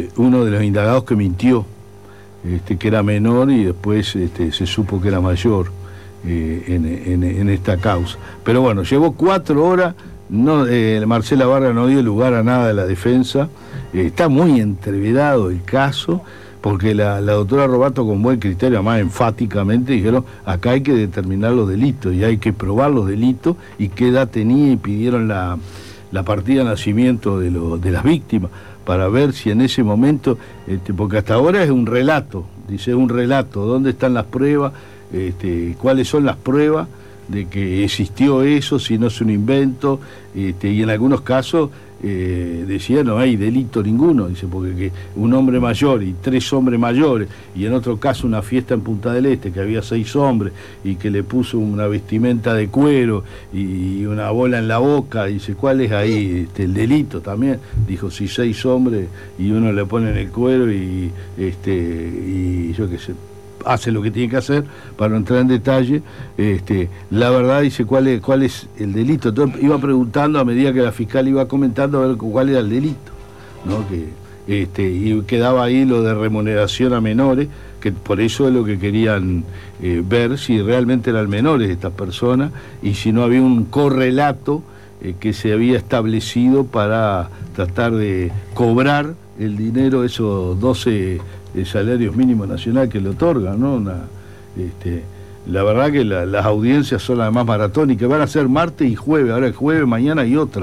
uno de los indagados que mintió, que era menor y después se supo que era mayor en esta causa. Pero bueno, llevó 4 horas, Marcela Vargas no dio lugar a nada de la defensa, está muy entreverado el caso, porque la doctora Robato con buen criterio, además enfáticamente, dijeron, acá hay que determinar los delitos y hay que probar los delitos y qué edad tenía, y pidieron la partida de nacimiento de las víctimas, para ver si en ese momento, porque hasta ahora es un relato, dice un relato, ¿dónde están las pruebas? ¿Cuáles son las pruebas de que existió eso, si no es un invento? Y en algunos casos decía no hay delito ninguno, dice, porque que un hombre mayor y 3 hombres mayores, y en otro caso una fiesta en Punta del Este que había 6 hombres y que le puso una vestimenta de cuero y una bola en la boca, dice, ¿cuál es ahí el delito también? Dijo, si 6 hombres y uno le pone en el cuero y yo qué sé, hace lo que tiene que hacer, para no entrar en detalle, la verdad, dice, ¿cuál es el delito? Entonces iba preguntando a medida que la fiscal iba comentando a ver cuál era el delito, ¿no? Y quedaba ahí lo de remuneración a menores, que por eso es lo que querían ver, si realmente eran menores estas personas, y si no había un correlato que se había establecido para tratar de cobrar el dinero, esos 12 salarios mínimos nacional que le otorgan, ¿no? La verdad que las audiencias son además maratónicas, van a ser martes y jueves, ahora el jueves, mañana y otra.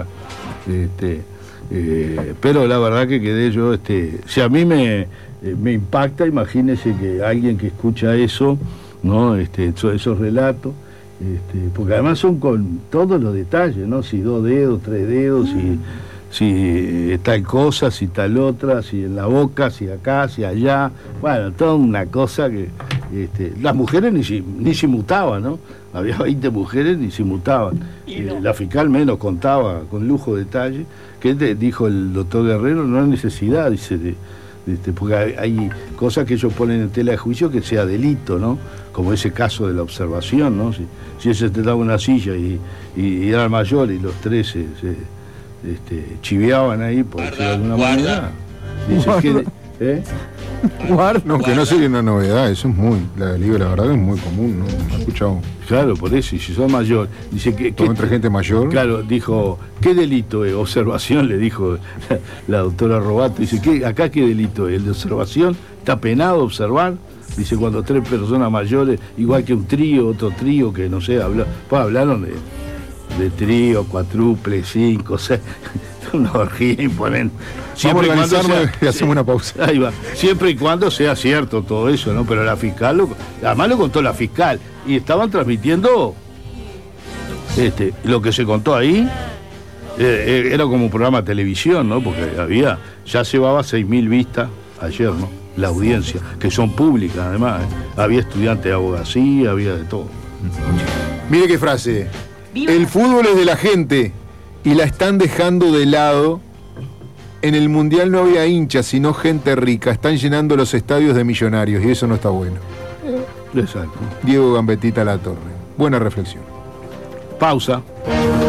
Pero la verdad que quedé yo, si a mí me impacta, imagínese que alguien que escucha eso, ¿no? Esos relatos, porque además son con todos los detalles, ¿no? Si 2 dedos, 3 dedos, si tal cosa, si tal otra, si en la boca, si acá, si allá, bueno, toda una cosa que las mujeres ni se mutaban, ¿no? Había 20 mujeres ni se mutaban. La fiscal menos contaba con lujo de detalle, que dijo el doctor Guerrero, no hay necesidad, dice, porque hay cosas que ellos ponen en tela de juicio que sea delito, ¿no? Como ese caso de la observación, ¿no? Si ese te daba una silla y era mayor y los 3 se chiveaban ahí, por decirlo de alguna manera. Dice no, que no sería una novedad, eso es muy, la verdad es muy común, ¿no? ¿Has escuchado? Claro, por eso, y si son mayor, dice que entre gente mayor. Claro, dijo, ¿qué delito es? Observación, le dijo la doctora Robato, dice, ¿acá qué delito es? ¿El de observación? ¿Está penado observar? Dice, cuando 3 personas mayores, igual que un trío, otro trío, que no sé, hablaron de trío, cuádruple, 5, 6, una orgía imponente. Vamos a organizarnos y hacemos una pausa. Ahí va. Siempre y cuando sea cierto todo eso, ¿no? Pero la fiscal, además lo contó la fiscal, y estaban transmitiendo lo que se contó ahí, era como un programa de televisión, ¿no? Porque ya llevaba 6.000 vistas ayer, ¿no? La audiencia, que son públicas además, Había estudiantes de abogacía, había de todo. Mire qué frase. El fútbol es de la gente y la están dejando de lado. En el Mundial no había hinchas, sino gente rica. Están llenando los estadios de millonarios y eso no está bueno. Exacto. Diego Gambetita Latorre. Buena reflexión. Pausa.